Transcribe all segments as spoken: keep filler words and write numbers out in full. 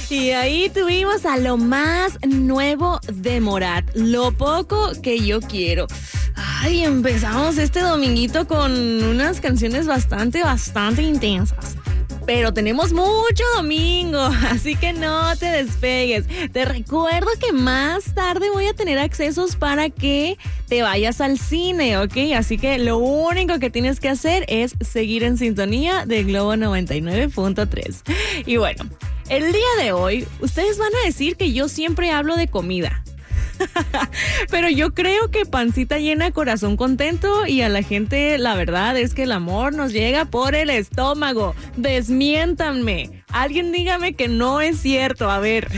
Y ahí tuvimos a lo más nuevo de Morat, Lo poco que yo quiero. Ay, empezamos este dominguito con unas canciones bastante, bastante intensas. Pero tenemos mucho domingo, así que no te despegues. Te recuerdo que más tarde voy a tener accesos para que te vayas al cine, ¿ok? Así que lo único que tienes que hacer es seguir en sintonía de Globo noventa y nueve punto tres. Y bueno, el día de hoy, ustedes van a decir que yo siempre hablo de comida. Pero yo creo que pancita llena, corazón contento, y a la gente la verdad es que el amor nos llega por el estómago. Desmiéntanme. Alguien dígame que no es cierto. A ver.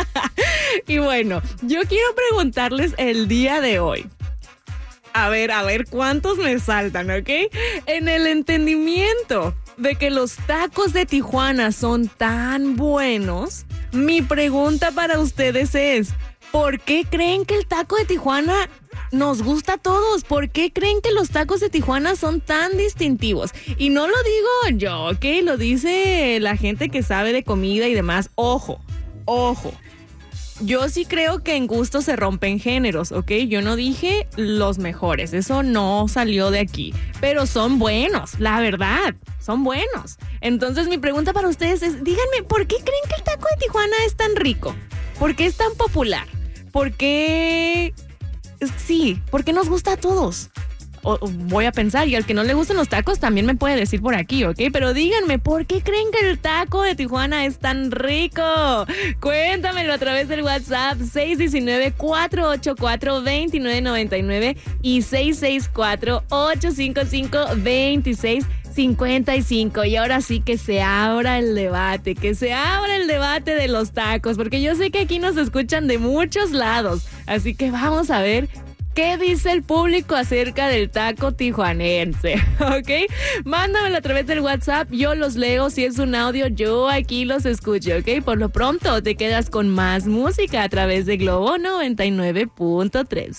Y bueno, yo quiero preguntarles el día de hoy. A ver, a ver cuántos me saltan, ¿ok? En el entendimiento de que los tacos de Tijuana son tan buenos, mi pregunta para ustedes es: ¿por qué creen que el taco de Tijuana nos gusta a todos? ¿Por qué creen que los tacos de Tijuana son tan distintivos? Y no lo digo yo, ¿ok? Lo dice la gente que sabe de comida y demás. Ojo, ojo. Yo sí creo que en gusto se rompen géneros, ¿ok? Yo no dije los mejores, eso no salió de aquí. Pero son buenos, la verdad, son buenos. Entonces mi pregunta para ustedes es, díganme, ¿por qué creen que el taco de Tijuana es tan rico? ¿Por qué es tan popular? ¿Por qué? Sí, ¿por qué nos gusta a todos? O, voy a pensar, y al que no le gustan los tacos también me puede decir por aquí, ¿ok? Pero díganme, ¿por qué creen que el taco de Tijuana es tan rico? Cuéntamelo a través del WhatsApp seis uno nueve, cuatro ocho cuatro, dos nueve nueve nueve y seis seis cuatro, ocho cinco cinco, dos seis cinco cinco. Y ahora sí que se abra el debate, que se abra el debate de los tacos, porque yo sé que aquí nos escuchan de muchos lados, así que vamos a ver ¿qué dice el público acerca del taco tijuanense? ¿Ok? Mándamelo a través del WhatsApp, yo los leo. Si es un audio, yo aquí los escucho, ¿ok? Por lo pronto, te quedas con más música a través de Globo noventa y nueve punto tres.